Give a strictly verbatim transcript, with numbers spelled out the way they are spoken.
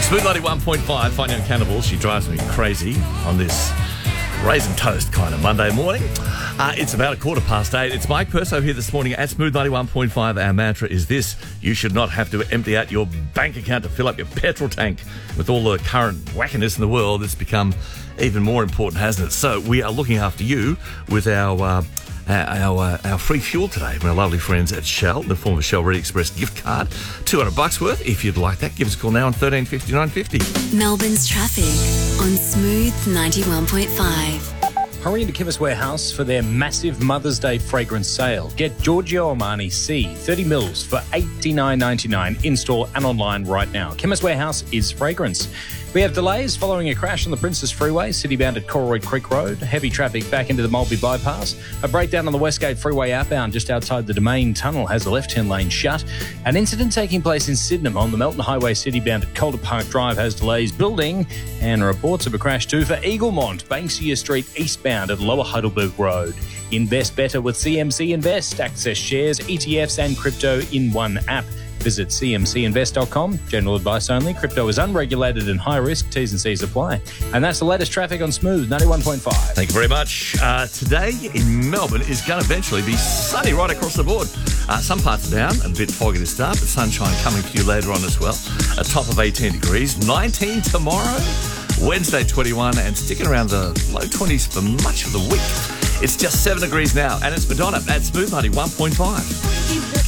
Smooth ninety-one point five, Finding on Cannibal. She drives me crazy on this raisin toast kind of Monday morning. Uh, it's about a quarter past eight. It's Mike Perso here this morning at Smooth ninety-one point five. Our mantra is this: you should not have to empty out your bank account to fill up your petrol tank. With all the current wackiness in the world, it's become even more important, hasn't it? So we are looking after you with our... Uh, Our, uh, our free fuel today from our lovely friends at Shell, in the form of a Shell Ready Express gift card. two hundred bucks worth. If you'd like that, give us a call now on thirteen fifty-nine fifty. Melbourne's traffic on Smooth ninety-one point five. Hurry into Chemist Warehouse for their massive Mother's Day fragrance sale. Get Giorgio Armani C thirty mils for eighty-nine ninety-nine in-store and online right now. Chemist Warehouse is fragrance. We have delays following a crash on the Princess Freeway, city-bound at Colroyd Creek Road. Heavy traffic back into the Mulby Bypass. A breakdown on the Westgate Freeway outbound just outside the Domain Tunnel has the left-hand lane shut. An incident taking place in Sydenham on the Melton Highway, city-bound at Calder Park Drive has delays building. And reports of a crash too for Eaglemont, Banksia Street eastbound at Lower Heidelberg Road. Invest better with C M C Invest. Access shares, E T Fs and crypto in one app. Visit c m c invest dot com. General advice only. Crypto is unregulated and high risk. T's and C's apply. And that's the latest traffic on Smooth ninety-one point five. Thank you very much. Uh, today in Melbourne is going to eventually be sunny right across the board. Uh, some parts are down, a bit foggy to start, but sunshine coming for you later on as well. A top of eighteen degrees, nineteen tomorrow, Wednesday twenty-one, and sticking around the low twenties for much of the week. It's just seven degrees now, and it's Madonna at Smooth ninety-one point five.